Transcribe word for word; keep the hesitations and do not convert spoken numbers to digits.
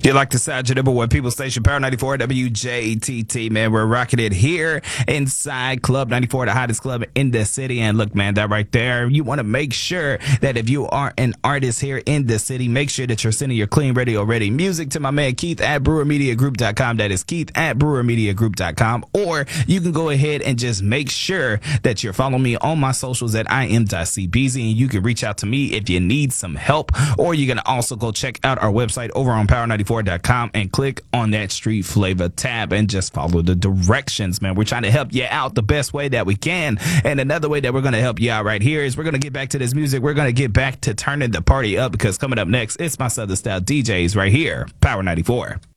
You like the sound of number one people station, Power ninety-four W J T T, man. We're rocking it here inside Club ninety-four, the hottest club in the city. And look, man, that right there, you want to make sure that if you are an artist here in the city, make sure that you're sending your clean radio ready music to my man Keith at brewer media group dot com. That is Keith at brewer media group dot com. Or you can go ahead and just make sure that you're following me on my socials at I am C B Z, and you can reach out to me if you need some help. Or you can also go check out our website over on power ninety-four dot com and click on that street flavor tab and just follow the directions, man. We're trying to help you out the best way that we can. And another way that we're going to help you out right here is we're going to get back to this music. We're going to get back to turning the party up, because coming up next, it's my Southern Style D Js right here, Power ninety-four.